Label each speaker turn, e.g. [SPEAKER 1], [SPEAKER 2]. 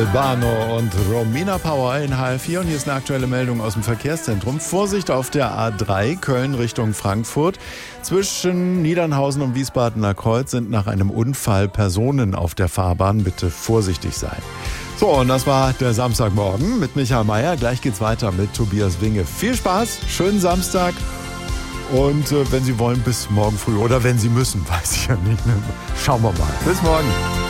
[SPEAKER 1] Albano und Romina Power in HR4 und hier ist eine aktuelle Meldung aus dem Verkehrszentrum. Vorsicht auf der A3 Köln Richtung Frankfurt. Zwischen Niedernhausen und Wiesbadener Kreuz sind nach einem Unfall Personen auf der Fahrbahn. Bitte vorsichtig sein. So, und das war der Samstagmorgen mit Michael Mayer. Gleich geht's weiter mit Tobias Winge. Viel Spaß, schönen Samstag und wenn Sie wollen, bis morgen früh. Oder wenn Sie müssen, weiß ich ja nicht. Schauen wir mal. Bis morgen.